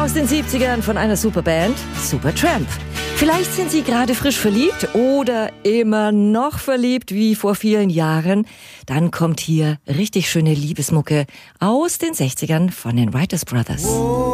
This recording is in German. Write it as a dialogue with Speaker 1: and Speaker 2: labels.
Speaker 1: aus den 70ern von einer Superband, Supertramp. Vielleicht sind Sie gerade frisch verliebt oder immer noch verliebt wie vor vielen Jahren. Dann kommt hier richtig schöne Liebesmucke aus den 60ern von den Writers Brothers.